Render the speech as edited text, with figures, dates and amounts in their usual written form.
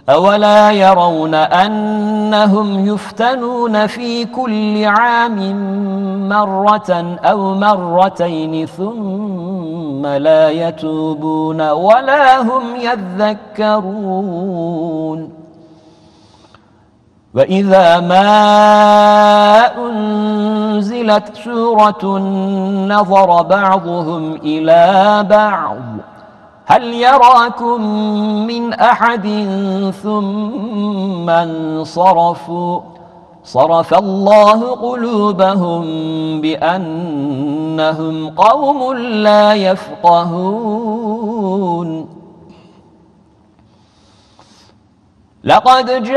أولا يرون أنهم يفتنون في كل عام مرة أو مرتين ثم لا يتوبون ولا هم يذكرون وإذا ما أنزلت سورة نظر بعضهم إلى بعض هل يراكم من أحد ثم انصرفوا صرف الله قلوبهم بأنهم قوم لا يفقهون. لقد